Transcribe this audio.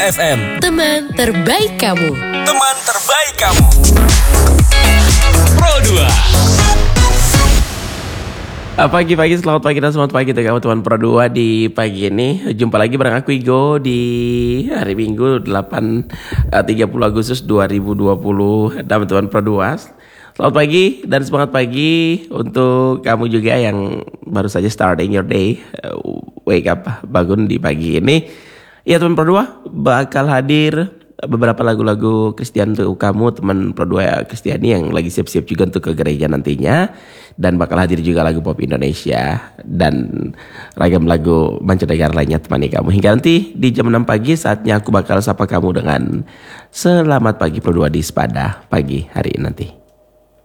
FM. Teman terbaik kamu. Teman terbaik kamu. Pro 2. Pagi-pagi, selamat pagi dan selamat pagi untuk kamu teman Pro 2 di pagi ini. Jumpa lagi bareng aku Igo di hari Minggu 30 Agustus 2020 teman Pro 2. Selamat pagi dan semangat pagi untuk kamu juga yang baru saja starting your day. Wake up, bangun di pagi ini. Ya teman Pro 2 bakal hadir beberapa lagu-lagu Kristen untuk kamu teman Pro 2 Kristiani yang lagi siap-siap juga untuk ke gereja nantinya. Dan bakal hadir juga lagu pop Indonesia dan ragam lagu mancanegara lainnya temani kamu. Hingga nanti di jam 6 pagi saatnya aku bakal sapa kamu dengan selamat pagi Pro 2 di Sepada pagi hari ini nanti.